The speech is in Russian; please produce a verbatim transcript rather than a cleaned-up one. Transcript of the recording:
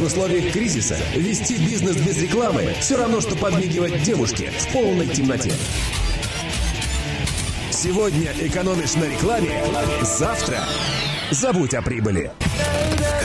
в условиях кризиса вести бизнес без рекламы все равно, что подмигивать девушке в полной темноте. Сегодня экономишь на рекламе, завтра забудь о прибыли.